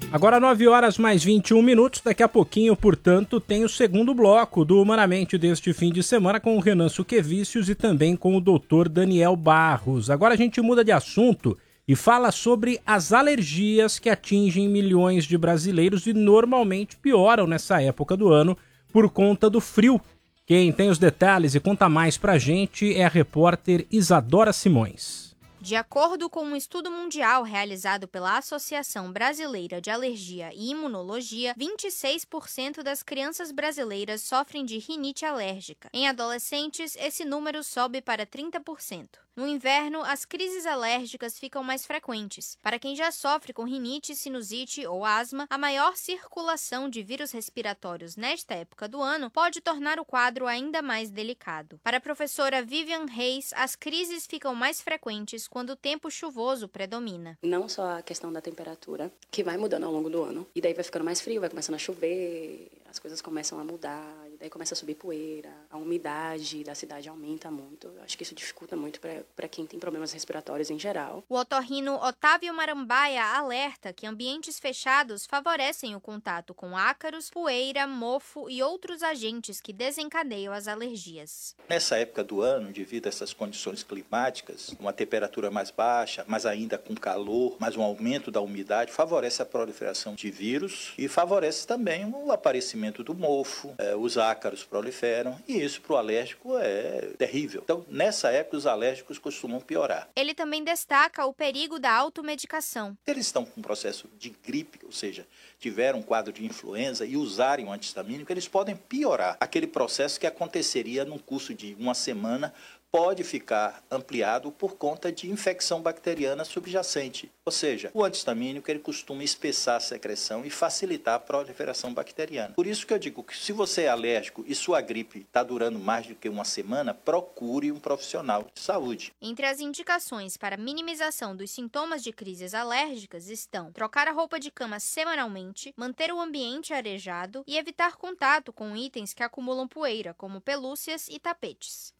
Agora 9 horas mais 21 minutos, daqui a pouquinho, portanto, tem o segundo bloco do Humanamente deste fim de semana com o Renan Suquevicius e também com o Dr. Daniel Barros. Agora a gente muda de assunto e fala sobre as alergias que atingem milhões de brasileiros e normalmente pioram nessa época do ano por conta do frio. Quem tem os detalhes e conta mais pra gente é a repórter Isadora Simões. De acordo com um estudo mundial realizado pela Associação Brasileira de Alergia e Imunologia, 26% das crianças brasileiras sofrem de rinite alérgica. Em adolescentes, esse número sobe para 30%. No inverno, as crises alérgicas ficam mais frequentes. Para quem já sofre com rinite, sinusite ou asma, a maior circulação de vírus respiratórios nesta época do ano pode tornar o quadro ainda mais delicado. Para a professora Vivian Reis, as crises ficam mais frequentes quando o tempo chuvoso predomina. Não só a questão da temperatura, que vai mudando ao longo do ano, e daí vai ficando mais frio, vai começando a chover, as coisas começam a mudar, e daí começa a subir poeira, a umidade da cidade aumenta muito. Eu acho que isso dificulta muito para quem tem problemas respiratórios em geral. O otorrino Otávio Marambaia alerta que ambientes fechados favorecem o contato com ácaros, poeira, mofo e outros agentes que desencadeiam as alergias. Nessa época do ano, devido a essas condições climáticas, uma temperatura mais baixa, mas ainda com calor, mas um aumento da umidade, favorece a proliferação de vírus e favorece também o aparecimento do mofo, os ácaros proliferam e isso para o alérgico é terrível. Então, nessa época, os alérgicos costumam piorar. Ele também destaca o perigo da automedicação. Eles estão com um processo de gripe, ou seja, tiveram um quadro de influenza e usarem o antistamínico, eles podem piorar. Aquele processo que aconteceria num curso de uma semana pode ficar ampliado por conta de infecção bacteriana subjacente. Ou seja, o antistamínico ele costuma espessar a secreção e facilitar a proliferação bacteriana. Por isso que eu digo que se você é alérgico e sua gripe está durando mais do que uma semana, procure um profissional de saúde. Entre as indicações para minimização dos sintomas de crises alérgicas estão trocar a roupa de cama semanalmente, manter o ambiente arejado e evitar contato com itens que acumulam poeira, como pelúcias e tapetes.